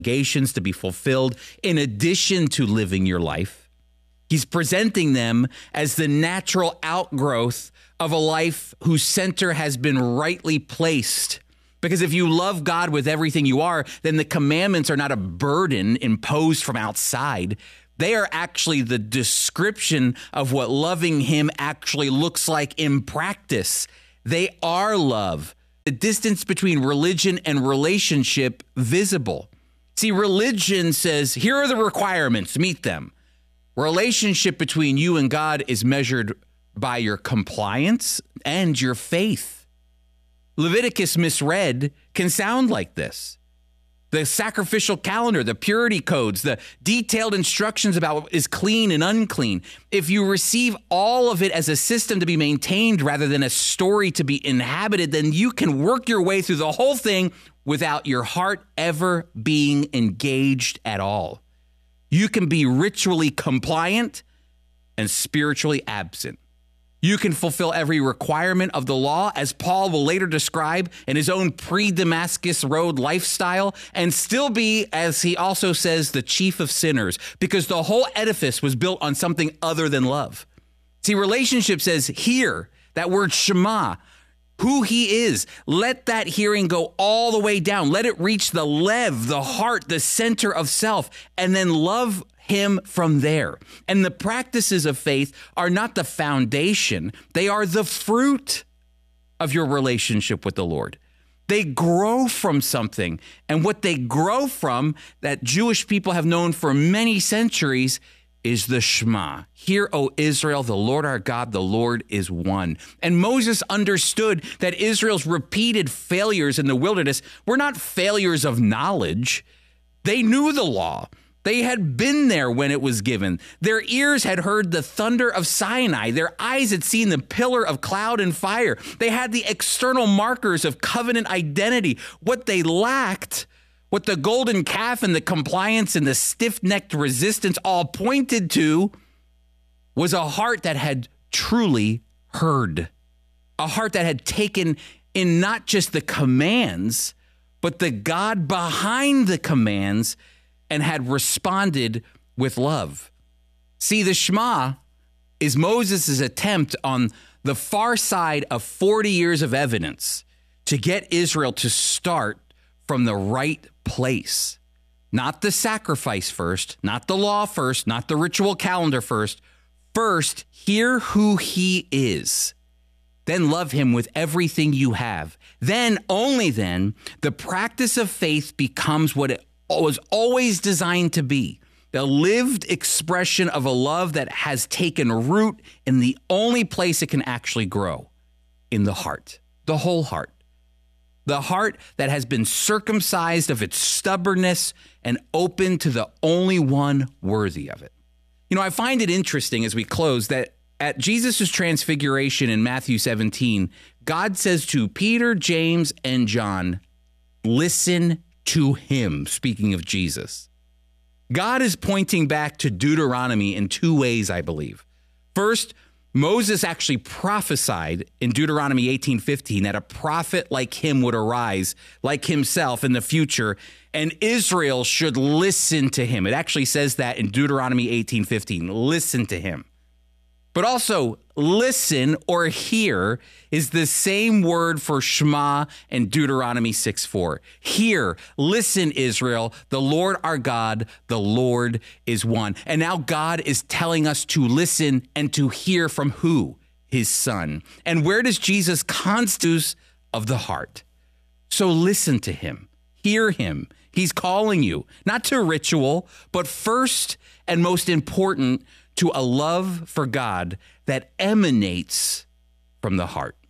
obligations to be fulfilled in addition to living your life. He's presenting them as the natural outgrowth of a life whose center has been rightly placed. Because if you love God with everything you are, then the commandments are not a burden imposed from outside. They are actually the description of what loving him actually looks like in practice. They are love. The distance between religion and relationship visible. See, religion says, here are the requirements, meet them. Relationship between you and God is measured by your compliance and your faith. Leviticus misread can sound like this. The sacrificial calendar, the purity codes, the detailed instructions about what is clean and unclean. If you receive all of it as a system to be maintained rather than a story to be inhabited, then you can work your way through the whole thing without your heart ever being engaged at all. You can be ritually compliant and spiritually absent. You can fulfill every requirement of the law, as Paul will later describe in his own pre-Damascus Road lifestyle, and still be, as he also says, the chief of sinners, because the whole edifice was built on something other than love. See, relationship says here, that word Shema, who he is. Let that hearing go all the way down. Let it reach the lev, the heart, the center of self, and then love him from there. And the practices of faith are not the foundation. They are the fruit of your relationship with the Lord. They grow from something. And what they grow from, that Jewish people have known for many centuries, is the Shema. Hear, O Israel, the Lord our God, the Lord is one. And Moses understood that Israel's repeated failures in the wilderness were not failures of knowledge. They knew the law. They had been there when it was given. Their ears had heard the thunder of Sinai. Their eyes had seen the pillar of cloud and fire. They had the external markers of covenant identity. What they lacked, what the golden calf and the compliance and the stiff-necked resistance all pointed to, was a heart that had truly heard. A heart that had taken in not just the commands, but the God behind the commands, and had responded with love. See, the Shema is Moses' attempt on the far side of 40 years of evidence to get Israel to start from the right place. Not the sacrifice first, not the law first, not the ritual calendar first. First, hear who he is. Then love him with everything you have. Then, only then, the practice of faith becomes what it was always designed to be, the lived expression of a love that has taken root in the only place it can actually grow, in the heart, the whole heart. The heart that has been circumcised of its stubbornness and open to the only one worthy of it. You know, I find it interesting as we close that at Jesus' transfiguration in Matthew 17, God says to Peter, James, and John, listen to him, speaking of Jesus. God is pointing back to Deuteronomy in two ways, I believe. First, Moses actually prophesied in Deuteronomy 18:15 that a prophet like him would arise, like himself in the future, and Israel should listen to him. It actually says that in Deuteronomy 18:15, listen to him. But also, listen or hear is the same word for Shema in Deuteronomy 6:4. Hear, listen, Israel, the Lord our God, the Lord is one. And now God is telling us to listen and to hear from who? His Son. And where does Jesus constitute of the heart? So listen to him. Hear him. He's calling you, not to ritual, but first and most important, to a love for God that emanates from the heart.